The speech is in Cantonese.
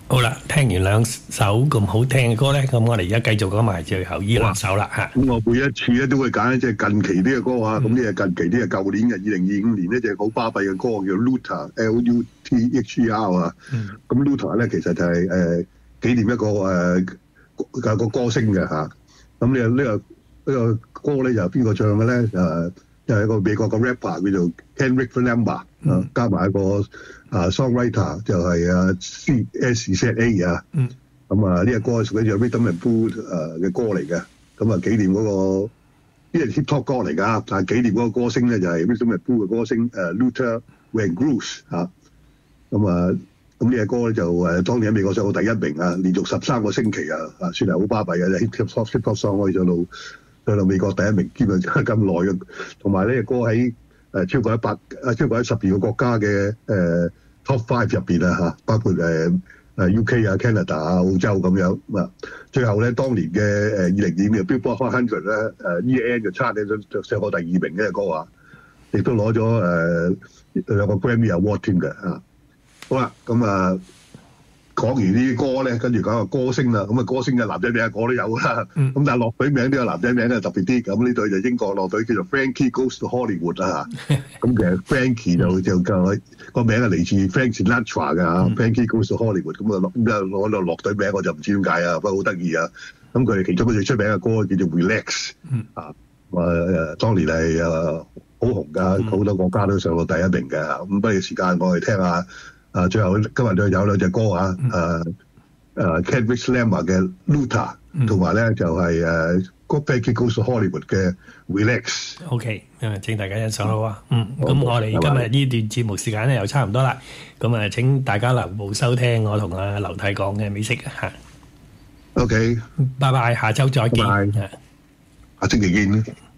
好啦，聽完兩首咁好聽嘅歌咧，咁我哋而家繼續講埋最後呢兩首啦嚇。 咁我每一次咧都會揀即係近期啲嘅歌啊，咁呢係近期啲係舊年嘅2025年呢隻好巴閉嘅歌叫 Luther L-U-T-H-E-R 啊。咁 Luther 咧其實就係紀念一個歌星嘅嚇。咁呢個歌咧就邊個唱嘅咧？就係一個美國嘅 rapper 叫做 Kendrick Lamar，加埋一個songwriter 就係C.S.Z.A 啊。咁呢個歌係屬於隻 Rhythm and Blues 嘅歌嚟嘅。咁紀念嗰個呢係 hip hop 歌嚟㗎，但係紀念嗰個歌星咧就係 Rhythm and Blues 嘅歌星Luther Vandross 嚇。咁呢個歌咧就當年喺美國上到第一名啊，連續13個星期算係好巴閉嘅 hip hop song 可以上到美國第一名，基本上咁耐嘅。同埋呢個歌喺超過12個國家嘅Top 5入邊啊嚇，包括UK 啊、Canada 啊、澳洲咁樣啊。最後咧，當年嘅2025嘅 Billboard 500咧，EN 嘅 chart 咧就上過第2名嘅歌啊，亦都攞咗2個 Grammy Award 添嘅嚇。好啦，咁講完呢啲歌咧，跟住講個歌星啦。咁歌星嘅男仔名個都有啦。咁但係樂隊名都有男仔名咧特別啲。咁呢隊就英國樂隊叫做 Frankie Goes to Hollywood 啦嚇。咁其實 Frankie 就個名係嚟自 Frank Sinatra 嘅嚇。Frankie Goes to Hollywood 咁攞到樂隊名我就唔知點解啊，不過好得意啊。咁佢哋其中一個最出名嘅歌叫做 Relax 啊。當年係好紅㗎，好多國家都上到第一名嘅。咁不如時間我哋聽下。最後今日就有兩隻歌啊，Kendrick Lamar 嘅 Luther， 同埋咧就係Frankie Goes to Hollywood 嘅 Relax。OK， 請大家欣賞好啊。咁我哋今日呢段節目時間咧又差唔多啦。咁請大家留步收聽我同阿劉太講嘅美食嚇。 OK， 拜拜，下週再見。 下星期見。